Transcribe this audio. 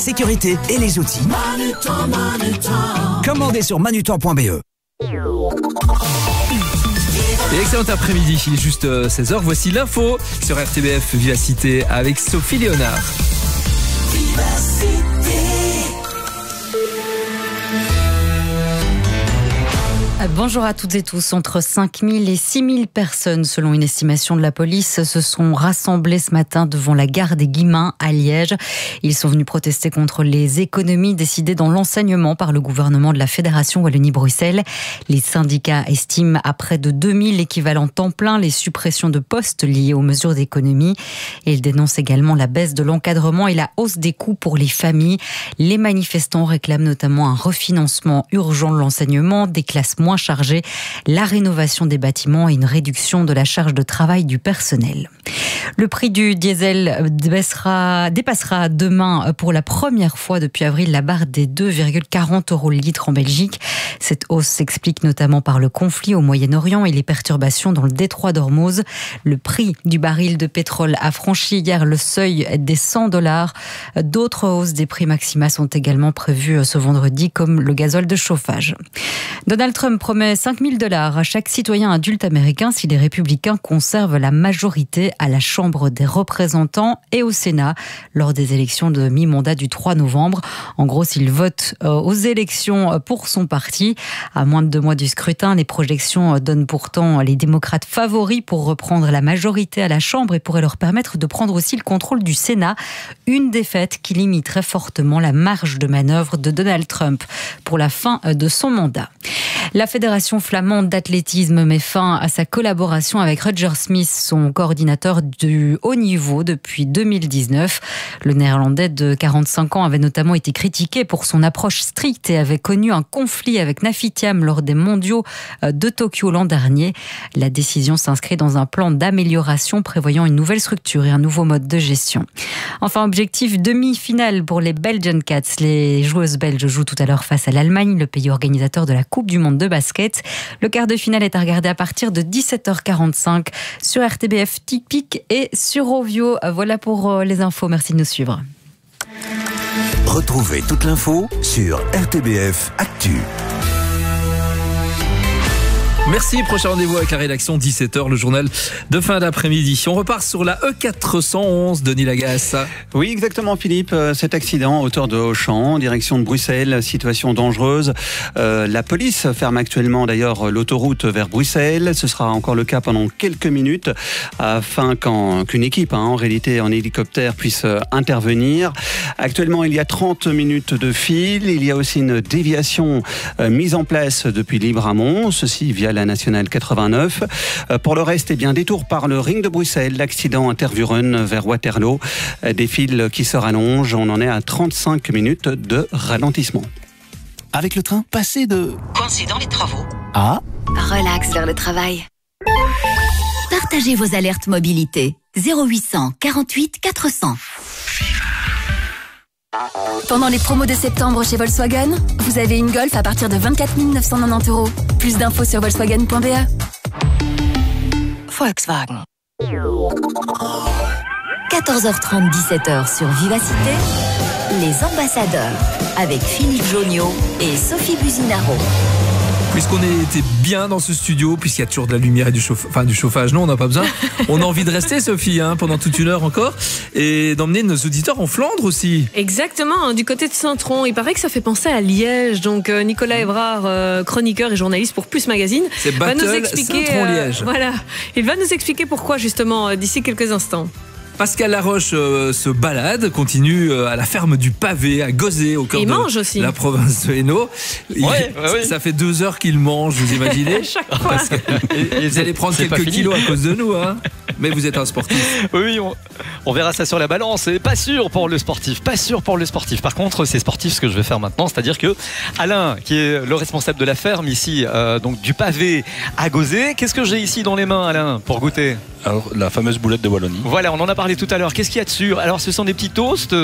sécurité et les outils. Commandez sur manutan.be. Et excellent après-midi, il est juste 16h. Voici l'info sur RTBF Vivacité avec Sophie Léonard. Bonjour à toutes et tous. Entre 5 000 et 6 000 personnes, selon une estimation de la police, se sont rassemblées ce matin devant la gare des Guillemins à Liège. Ils sont venus protester contre les économies décidées dans l'enseignement par le gouvernement de la Fédération Wallonie-Bruxelles. Les syndicats estiment à près de 2000 équivalents temps plein les suppressions de postes liées aux mesures d'économie. Et ils dénoncent également la baisse de l'encadrement et la hausse des coûts pour les familles. Les manifestants réclament notamment un refinancement urgent de l'enseignement, des classes moins chargée, la rénovation des bâtiments et une réduction de la charge de travail du personnel. Le prix du diesel dépassera demain pour la première fois depuis avril la barre des 2,40 € le litre en Belgique. Cette hausse s'explique notamment par le conflit au Moyen-Orient et les perturbations dans le détroit d'Ormuz. Le prix du baril de pétrole a franchi hier le seuil des $100. D'autres hausses des prix maxima sont également prévues ce vendredi, comme le gasoil de chauffage. Donald Trump promet $5 000 à chaque citoyen adulte américain si les républicains conservent la majorité à la Chambre des représentants et au Sénat lors des élections de mi-mandat du 3 novembre. En gros, s'il vote aux élections pour son parti. À moins de 2 mois du scrutin, les projections donnent pourtant les démocrates favoris pour reprendre la majorité à la Chambre et pourraient leur permettre de prendre aussi le contrôle du Sénat. Une défaite qui limiterait fortement la marge de manœuvre de Donald Trump pour la fin de son mandat. La Fédération flamande d'athlétisme met fin à sa collaboration avec Roger Smith, son coordinateur du haut niveau depuis 2019. Le Néerlandais de 45 ans avait notamment été critiqué pour son approche stricte et avait connu un conflit avec Nafitiam lors des mondiaux de Tokyo l'an dernier. La décision s'inscrit dans un plan d'amélioration prévoyant une nouvelle structure et un nouveau mode de gestion. Enfin, objectif demi-finale pour les Belgian Cats. Les joueuses belges jouent tout à l'heure face à l'Allemagne, le pays organisateur de la Coupe du Monde de basket. Le quart de finale est à regarder à partir de 17h45 sur RTBF Typique et sur Ovio. Voilà pour les infos. Merci de nous suivre. Retrouvez toute l'info sur RTBF Actu. Merci, prochain rendez-vous avec la rédaction 17h, le journal de fin d'après-midi. On repart sur la E411, Denis Lagasse. Oui, exactement Philippe, cet accident à hauteur de Auchan, direction de Bruxelles, situation dangereuse. La police ferme actuellement d'ailleurs l'autoroute vers Bruxelles. Ce sera encore le cas pendant quelques minutes afin qu'une équipe, en réalité en hélicoptère, puisse intervenir. Actuellement, il y a 30 minutes de fil. Il y a aussi une déviation mise en place depuis Libramont, ceci via la nationale 89. Pour le reste, détour par le ring de Bruxelles, l'accident Intervuren vers Waterloo. Des fils qui se rallongent, on en est à 35 minutes de ralentissement. Avec le train, passez de... Coincé dans les travaux. Ah. Relax vers le travail. Partagez vos alertes mobilité. 0800 48 400. Pendant les promos de septembre chez Volkswagen, vous avez une Golf à partir de 24 990 €. Plus d'infos sur volkswagen.be. Volkswagen. 14h30, 17h sur Vivacité, les ambassadeurs avec Philippe Joniot et Sophie Buzinaro. Puisqu'on était bien dans ce studio, puisqu'il y a toujours de la lumière et du chauffage, non, on n'a pas besoin. On a envie de rester, Sophie, pendant toute une heure encore, et d'emmener nos auditeurs en Flandre aussi. Exactement, du côté de Saint-Tron. Il paraît que ça fait penser à Liège. Donc Nicolas Évrard, chroniqueur et journaliste pour Plus Magazine, va nous expliquer Saint-Tron-Liège. Voilà, il va nous expliquer pourquoi justement d'ici quelques instants. Pascal Laroche se balade, continue à la ferme du Pavé, à Gauzé, au cœur de la province de Hainaut. Ça fait 2 heures qu'il mange, vous imaginez? Chaque fois. Vous allez prendre quelques kilos à cause de nous, mais vous êtes un sportif. Oui, on verra ça sur la balance. Et pas sûr pour le sportif. Par contre, c'est sportif ce que je vais faire maintenant. C'est-à-dire que Alain, qui est le responsable de la ferme ici, donc du Pavé à Gauzé, qu'est-ce que j'ai ici dans les mains, Alain, pour goûter? Alors, la fameuse boulette de Wallonie. Voilà, on en a parlé tout à l'heure. Qu'est-ce qu'il y a dessus? Alors, ce sont des petits toasts